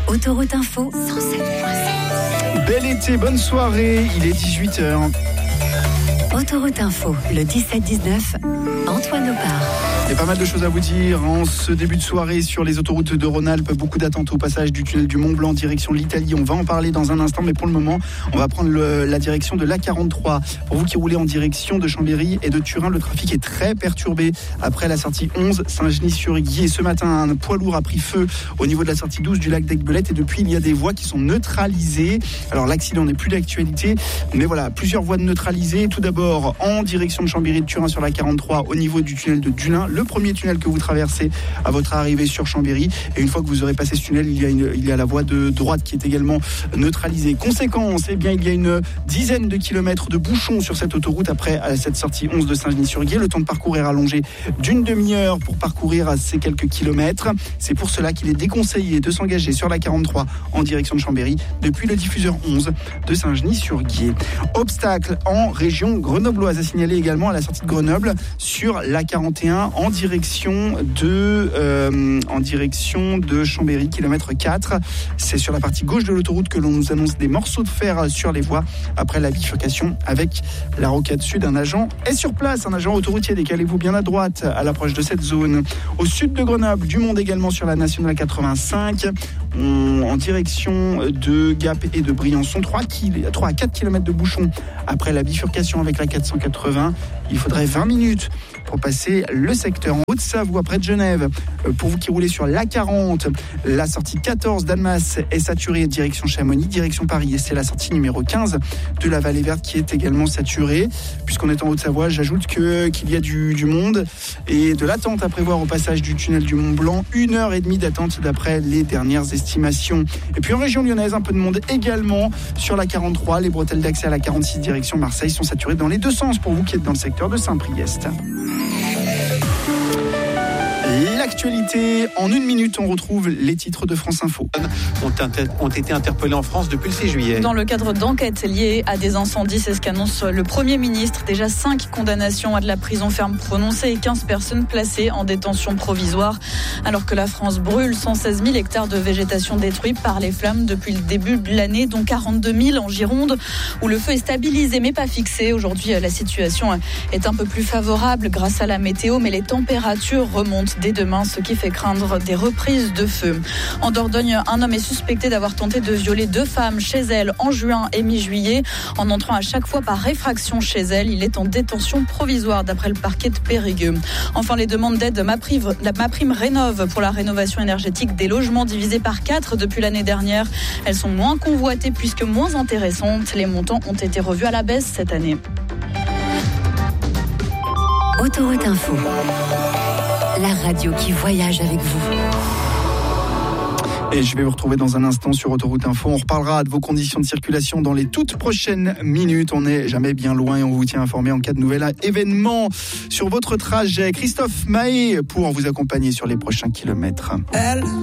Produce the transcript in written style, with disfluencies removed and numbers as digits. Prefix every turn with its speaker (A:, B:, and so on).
A: Autoroute Info 107.7.
B: Bel été, bonne soirée, il est 18h.
A: Autoroute Info, le 17-19, Antoine Opar.
B: Il y a pas mal de choses à vous dire en ce début de soirée sur les autoroutes de Rhône-Alpes. Beaucoup d'attentes au passage du tunnel du Mont-Blanc en direction de l'Italie. On va en parler dans un instant, mais pour le moment, on va prendre la direction de l'A43. Pour vous qui roulez en direction de Chambéry et de Turin, le trafic est très perturbé après la sortie 11 Saint-Genis-sur-Guiers. Ce matin, un poids lourd a pris feu au niveau de la sortie 12 du lac d'Aiguebelette et depuis, il y a des voies qui sont neutralisées. Alors l'accident n'est plus d'actualité, mais voilà, plusieurs voies neutralisées. Tout d'abord, en direction de Chambéry et de Turin sur la 43 au niveau du tunnel de Dullin. Le premier tunnel que vous traversez à votre arrivée sur Chambéry. Et une fois que vous aurez passé ce tunnel, il y a la voie de droite qui est également neutralisée. Conséquence, eh bien, il y a une dizaine de kilomètres de bouchons sur cette autoroute après cette sortie 11 de Saint-Genis-sur-Guiers. Le temps de parcours est rallongé d'une demi-heure pour parcourir ces quelques kilomètres. C'est pour cela qu'il est déconseillé de s'engager sur la 43 en direction de Chambéry depuis le diffuseur 11 de Saint-Genis-sur-Guiers. Obstacle en région grenobloise à signaler également à la sortie de Grenoble sur la 41 en direction de Chambéry, kilomètre 4. C'est sur la partie gauche de l'autoroute que l'on nous annonce des morceaux de fer sur les voies après la bifurcation avec la rocade sud. Un agent est sur place, un agent autoroutier. Décalez-vous bien à droite à l'approche de cette zone. Au sud de Grenoble, du monde également sur la nationale 85. En direction de Gap et de Briançon, 3 à 4 km de bouchons après la bifurcation avec la 480. Il faudrait 20 minutes pour passer le secteur. En Haute-Savoie, près de Genève, pour vous qui roulez sur l'A40, la sortie 14 d'Annemasse est saturée direction Chamonix, direction Paris. Et c'est la sortie numéro 15 de la Vallée Verte qui est également saturée. Puisqu'on est en Haute-Savoie, j'ajoute qu'il y a du monde et de l'attente à prévoir au passage du tunnel du Mont-Blanc. 1h30 d'attente d'après les dernières estimations. Et puis en région lyonnaise, un peu de monde également sur la 43. Les bretelles d'accès à la 46 direction Marseille sont saturées dans les deux sens pour vous qui êtes dans le secteur de Saint-Priest. L'actualité, en une minute, on retrouve les titres de France Info.
C: Ont été interpellés en France depuis le 6 juillet.
D: Dans le cadre d'enquêtes liées à des incendies, c'est ce qu'annonce le Premier ministre. Déjà 5 condamnations à de la prison ferme prononcées et 15 personnes placées en détention provisoire. Alors que la France brûle 116 000 hectares de végétation détruits par les flammes depuis le début de l'année, dont 42 000 en Gironde, où le feu est stabilisé mais pas fixé. Aujourd'hui, la situation est un peu plus favorable grâce à la météo, mais les températures remontent dès demain, ce qui fait craindre des reprises de feu. En Dordogne, un homme est suspecté d'avoir tenté de violer 2 femmes chez elle en juin et mi-juillet. En entrant à chaque fois par réfraction chez elle, il est en détention provisoire d'après le parquet de Périgueux. Enfin, les demandes d'aide MaPrime Rénov' pour la rénovation énergétique des logements divisées par 4 depuis l'année dernière. Elles sont moins convoitées puisque moins intéressantes. Les montants ont été revus à la baisse cette année.
A: Autoroute Info, la radio qui voyage avec vous.
B: Et je vais vous retrouver dans un instant sur Autoroute Info. On reparlera de vos conditions de circulation dans les toutes prochaines minutes. On n'est jamais bien loin et on vous tient informé en cas de nouvel événement sur votre trajet. Christophe Maé pour vous accompagner sur les prochains kilomètres.